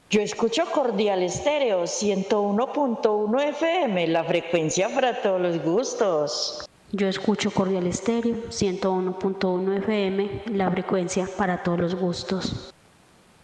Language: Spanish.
Yo escucho Cordial Estéreo 101.1 FM, la frecuencia para todos los gustos. Yo escucho Cordial Estéreo 101.1 FM, la frecuencia para todos los gustos.